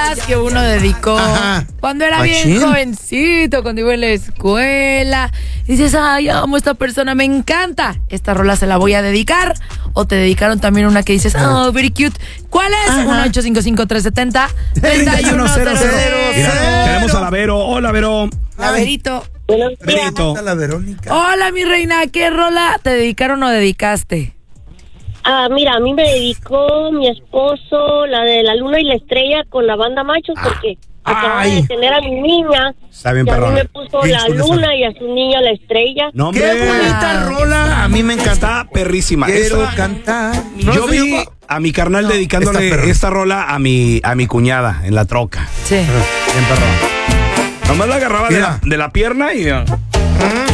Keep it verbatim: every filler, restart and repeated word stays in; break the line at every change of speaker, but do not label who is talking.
rolas que uno dedicó Ajá. cuando era Machín. bien jovencito, cuando iba en la escuela. Dices, ay, amo a esta persona, me encanta. Esta rola se la voy a dedicar. O te dedicaron también una que dices, oh, very cute. ¿Cuál es? uno ocho cinco cinco, tres siete cero, tres uno cero cero.
Mira, tenemos a la Vero. Hola, Vero.
La Verito.
Verito.
Hola, Verónica.
Hola, mi reina. ¿Qué rola te dedicaron o dedicaste?
Ah, mira, a mí me dedicó mi esposo la de La Luna y la Estrella con la banda Machos, porque acaba de tener a mi niña.
Está bien,
y a mí
perrón.
me puso La Luna y a su niña la Estrella.
No,
¡Qué bonita rola! A mí me encanta.
Está perrísima.
Quiero
Esa-
cantar.
Yo vi a mi carnal dedicándole
esta
esta,
perra.
rola a mi, a mi cuñada en la troca.
Sí.
Bien, perrón. Nomás la agarraba de
Mira.
la, de la pierna y...